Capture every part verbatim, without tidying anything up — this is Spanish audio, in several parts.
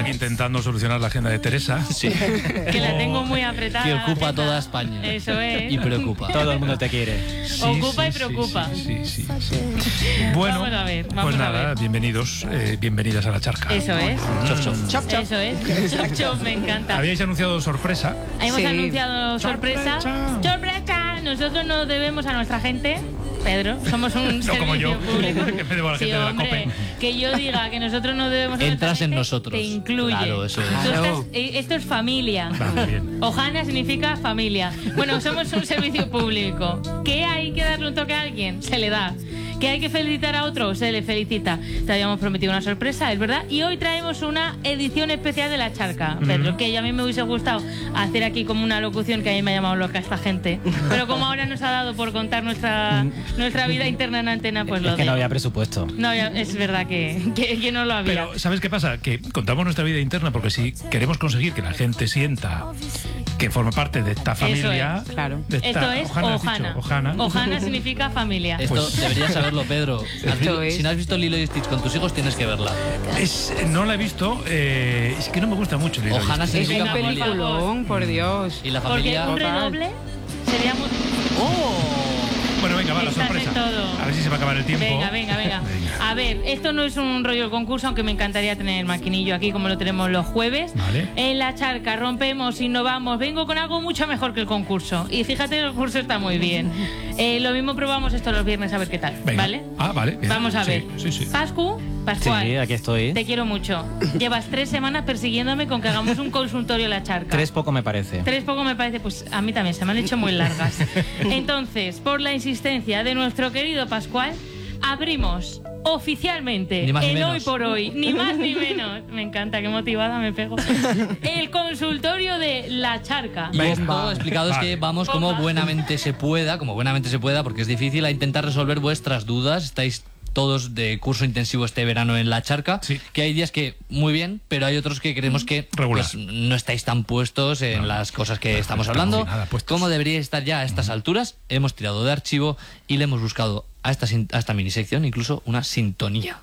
aquí intentando solucionar la agenda de Teresa. Sí. Que la tengo muy apretada. Que ocupa la toda España. Eso es. Y preocupa. Todo el mundo te quiere. Sí, Ocupa sí, y preocupa. Sí, sí, sí, sí. Bueno, Vamos a ver, vamos pues a nada, ver. bienvenidos, eh, bienvenidas a la charca. Eso es. Chof, chof. Chop, chop. Eso es. Chop, chop, me encanta. Habíais anunciado sorpresa. Hemos Sí. anunciado sorpresa. Sorpresa. ¡Sorpresa! Nosotros nos debemos a nuestra gente. Pedro, somos un No servicio como yo, público. que me debo a la Sí, gente de la hombre, COPE. que yo diga que nosotros no debemos a Entras nuestra en gente, nosotros. te incluye. Claro, eso es. Tú Claro. estás- eh, esto es familia. Vale, bien. Ojana significa familia. Bueno, somos un servicio público. ¿Qué hay que darle un toque a alguien? Se le da. ¿Que hay que felicitar a otro? Se le felicita. Te habíamos prometido una sorpresa, es verdad. Y hoy traemos una edición especial de La Charca, Pedro, que a mí me hubiese gustado hacer aquí como una locución, que a mí me ha llamado loca esta gente. Pero como ahora nos ha dado por contar nuestra, nuestra vida interna en antena, pues lo Es que no dejo. había presupuesto. No había- es verdad que, que, que no lo había. Pero, ¿sabes qué pasa? Que contamos nuestra vida interna porque si queremos conseguir que la gente sienta que forma parte de esta familia... es. Claro. de esta- Esto es Ojana, has Ojana. dicho, Ojana. Ojana significa familia. Esto Pues- deberías saberlo, Pedro. Has Esto vi- es- Si no has visto Lilo y Stitch con tus hijos, tienes que verla. Es, no la he visto, eh, es que no me gusta mucho. Lilo y Ojana Stitch. Es significa un Venga, por familia. peliculón, por Dios. Y la Porque familia... un redoble sería muy... Bueno, venga, va, la Estás en sorpresa. todo. A ver si se va a acabar el tiempo. Venga, venga, venga. A ver, esto no es un rollo de concurso, aunque me encantaría tener el maquinillo aquí como lo tenemos los jueves. Vale. En La Charca rompemos, innovamos. Vengo con algo mucho mejor que el concurso. Y fíjate, el concurso está muy bien. Eh, lo mismo probamos esto los viernes a ver qué tal. Venga. ¿Vale? Ah, vale. bien. Vamos a Sí, ver. Sí, sí. Pascu, Pascual. Sí, aquí estoy. Te quiero mucho. Llevas tres semanas persiguiéndome con que hagamos un consultorio en La Charca. Tres poco me parece. Tres poco me parece, pues a mí también, se me han hecho muy largas. Entonces, por la insistencia de nuestro querido Pascual, abrimos oficialmente, Ni más ni el menos. hoy por hoy, ni más ni menos, me encanta, qué motivada me pego, el consultorio de La Charca. Y esto explicado es Vale. que vamos como Bomba. buenamente se pueda, como buenamente se pueda, porque es difícil, a intentar resolver vuestras dudas. Estáis todos de curso intensivo este verano en La Charca, Sí. que hay días que muy bien, pero hay otros que creemos que Regular. pues, no estáis tan puestos en No. las cosas que estamos estamos hablando, nada puestos. como deberíais estar ya a estas alturas. Hemos tirado de archivo y le hemos buscado a esta, sin- a esta minisección incluso una sintonía.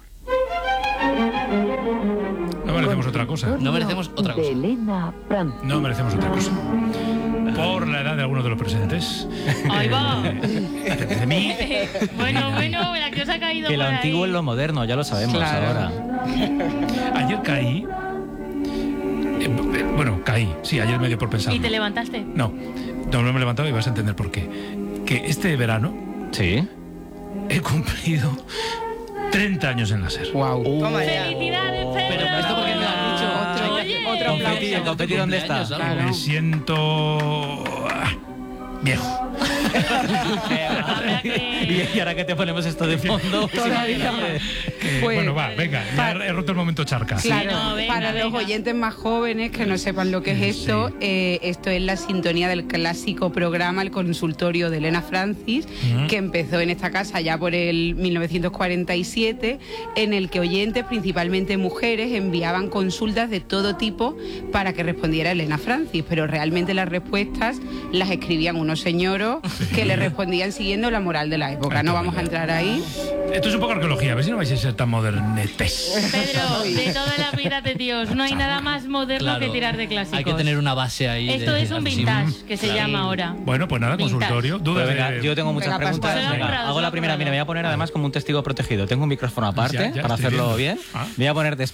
No merecemos otra cosa. No merecemos otra cosa. De Elena Franz. No merecemos otra cosa. Por la edad de algunos de los presentes. Ahí va. De mí. Bueno, bueno, la que os ha caído Que lo por antiguo ahí. es lo moderno, ya lo sabemos Claro. ahora. Ayer caí. eh, eh, bueno, caí. Sí, ayer me dio por pensar. ¿Y te levantaste? No, no, no me he levantado y vas a entender por qué. Que este verano Sí. he cumplido treinta años en la SER. Wow. Toma ¡Felicidades, Pedro! Pero esto porque me lo has dicho. Otro- Oye. otro Confeti, el aplauso. confeti, ¿dónde está? Cumpleaños, algo. Claro. Me siento ah, viejo. Habrá que- Y ahora que te ponemos esto de fondo. Todavía. Que, Pues- bueno, va, venga, ya he roto el momento charca. Claro, no, venga, para los venga. oyentes más jóvenes que no sepan lo que es Sí. esto, eh, esto es la sintonía del clásico programa El Consultorio de Elena Francis, Ujú. que empezó en esta casa ya por el mil novecientos cuarenta y siete, en el que oyentes, principalmente mujeres, enviaban consultas de todo tipo para que respondiera Elena Francis, pero realmente las respuestas las escribían unos señoros que le respondían siguiendo la moral de la época. No vamos a entrar ahí. Esto es un poco arqueología, a ver si no vais a ser tan modernetes. Pedro, de toda la vida de Dios, no hay nada más moderno Claro, que tirar de clásicos. hay que tener una base ahí. Esto de es un archivo. vintage, que se Claro. llama ahora. Bueno, pues nada, Vintage. consultorio. Pues Dudas venga, de... yo tengo muchas Venga, preguntas. Pascual. Se lo ha Venga, currado, hago se lo la ha primera. currado. Mira, me voy a poner además como un testigo protegido. Tengo un micrófono aparte Ya, ya, para estoy hacerlo viendo. bien. Ah. Me voy a poner de